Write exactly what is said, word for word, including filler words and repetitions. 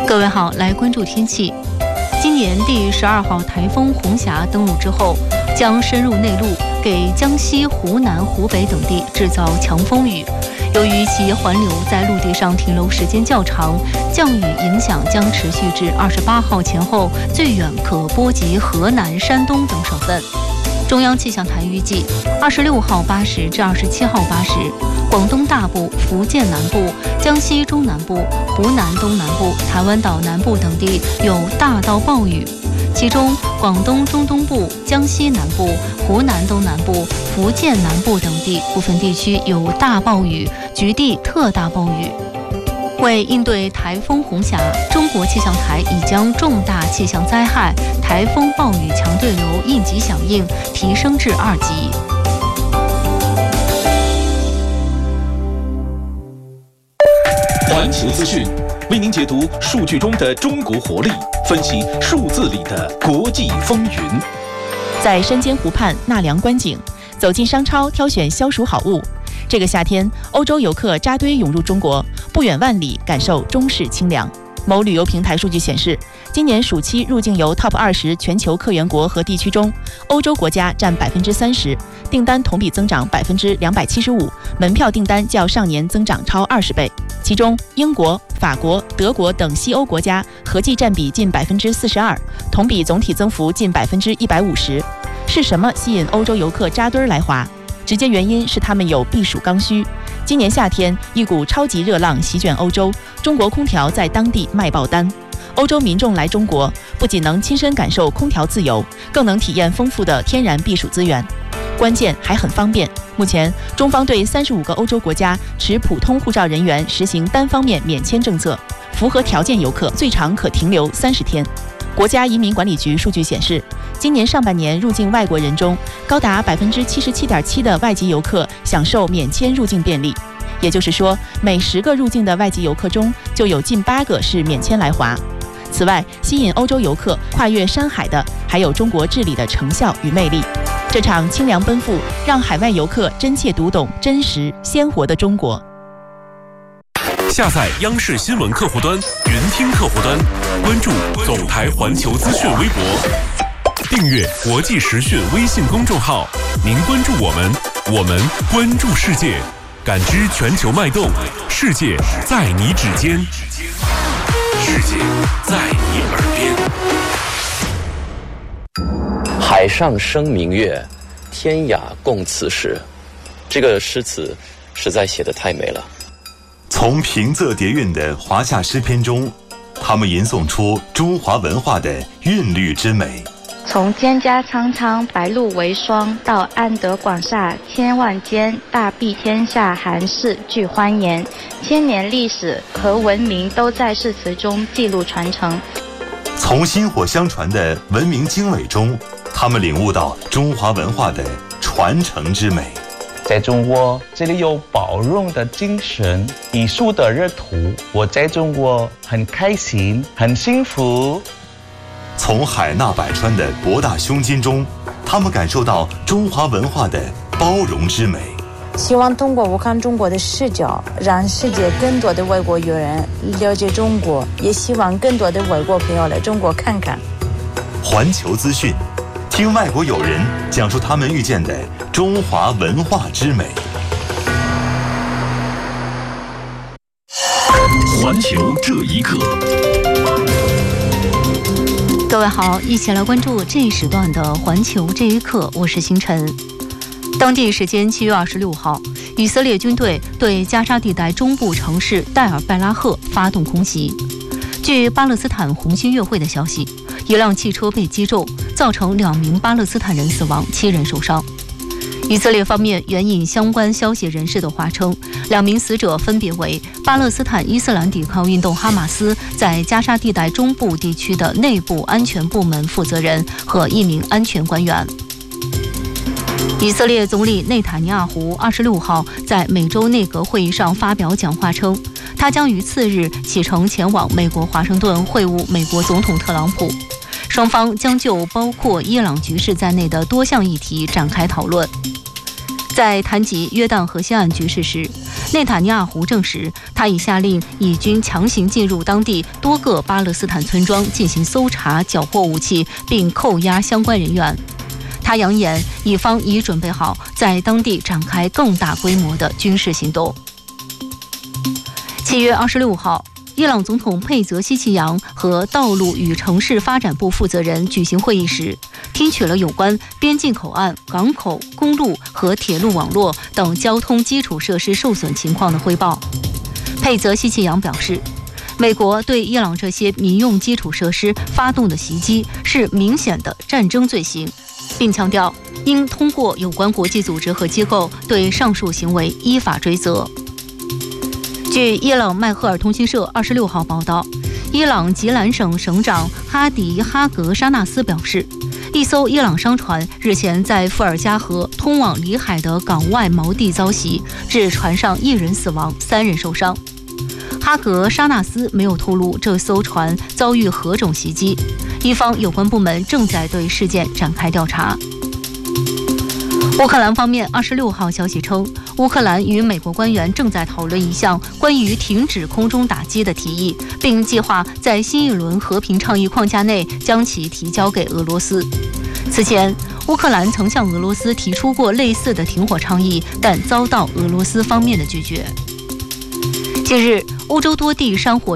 各位好，来关注天气。今年第十二号台风红霞登陆之后，将深入内陆，给江西、湖南、湖北等地制造强风雨。由于其环流在陆地上停留时间较长，降雨影响将持续至二十八号前后，最远可波及河南、山东等省份。中央气象台预计，二十六号八时至二十七号八时，广东大部、福建南部、江西中南部、湖南东南部、台湾岛南部等地有大到暴雨，其中广东中东部、江西南部、湖南东南部、福建南部等地部分地区有大暴雨，局地特大暴雨。为应对台风红霞，中国气象台已将重大气象灾害台风暴雨强对流应急响应提升至二级。 环球资讯为您解读数据中的中国活力，分析数字里的国际风云。 在山间湖畔纳凉观景，走进商超挑选消暑好物。这个夏天，欧洲游客扎堆涌入中国，不远万里感受中式清凉。某旅游平台数据显示，今年暑期入境游 Top 二十全球客源国和地区中，欧洲国家占百分之三十，订单同比增长百分之两百七十五，门票订单较上年增长超二十倍。其中，英国、法国、德国等西欧国家合计占比近百分之四十二，同比总体增幅近百分之一百五十。是什么吸引欧洲游客扎堆来华？直接原因是他们有避暑刚需。今年夏天，一股超级热浪席卷欧洲，中国空调在当地卖爆单。欧洲民众来中国，不仅能亲身感受空调自由，更能体验丰富的天然避暑资源，关键还很方便。目前，中方对三十五个欧洲国家持普通护照人员实行单方面免签政策，符合条件游客最长可停留三十天。国家移民管理局数据显示，今年上半年入境外国人中，高达百分之七十七点七的外籍游客享受免签入境便利。也就是说，每十个入境的外籍游客中，就有近八个是免签来华。此外，吸引欧洲游客跨越山海的，还有中国治理的成效与魅力。这场清凉奔赴，让海外游客真切读懂真实鲜活的中国。 下载央视新闻客户端、云听客户端，关注总台环球资讯微博，订阅国际时讯微信公众号。您关注我们，我们关注世界，感知全球脉动，世界在你指尖，世界在你耳边。 海上生明月，天涯共此时。这个诗词实在写得太美了。 从平仄叠韵的华夏诗篇中，他们吟诵出中华文化的韵律之美。 从蒹葭苍苍，白露为霜，到安得广厦千万间，大庇天下寒士俱欢颜。千年历史和文明都在诗词中记录传承。 从薪火相传的文明经纬中，他们领悟到中华文化的传承之美。 在中国，这里有包容的精神，艺术的热土。我在中国很开心，很幸福。 从海纳百川的博大胸襟中，他们感受到中华文化的包容之美。 希望通过我看中国的视角，让世界更多的外国友人了解中国，也希望更多的外国朋友来中国看看。 环球资讯，听外国友人讲述他们遇见的中华文化之美。 环球这一刻， 各位好，一起来关注这一时段的环球这一刻，我是星辰。当地时间七月二十六号，以色列军队对加沙地带中部城市戴尔拜拉赫发动空袭。据巴勒斯坦红新月会的消息，一辆汽车被击中，造成两名巴勒斯坦人死亡，七人受伤。以色列方面援引相关消息人士的话称，两名死者分别为巴勒斯坦伊斯兰抵抗运动哈马斯在加沙地带中部地区的内部安全部门负责人和一名安全官员。以色列总理内塔尼亚胡二十六号在美洲内阁会议上发表讲话称，他将于次日启程前往美国华盛顿会晤美国总统特朗普，双方将就包括伊朗局势在内的多项议题展开讨论。在谈及约旦河西岸局势时， 内塔尼亚胡证实，他已下令以军强行进入当地多个巴勒斯坦村庄进行搜查、缴获武器，并扣押相关人员。他扬言，以方已准备好在当地展开更大规模的军事行动。七月二十六号，伊朗总统佩泽西奇扬和道路与城市发展部负责人举行会议时，听取了有关边境口岸、港口、公路和铁路网络等交通基础设施受损情况的汇报。佩泽西奇扬表示，美国对伊朗这些民用基础设施发动的袭击是明显的战争罪行，并强调应通过有关国际组织和机构对上述行为依法追责。据伊朗麦赫尔通讯社二十六号报道，伊朗吉兰省省长哈迪哈格沙纳斯表示，一艘伊朗商船日前在富尔加河通往里海的港外锚地遭袭，致船上一人死亡，三人受伤。哈格沙纳斯没有透露这艘船遭遇何种袭击，伊方有关部门正在对事件展开调查。乌克兰方面二十六号消息称，乌克兰与美国官员正在讨论一项关于停止空中打击的提议，并计划在新一轮和平倡议框架内将其提交给俄罗斯。此前，乌克兰曾向俄罗斯提出过类似的停火倡议，但遭到俄罗斯方面的拒绝。近日，欧洲多地山火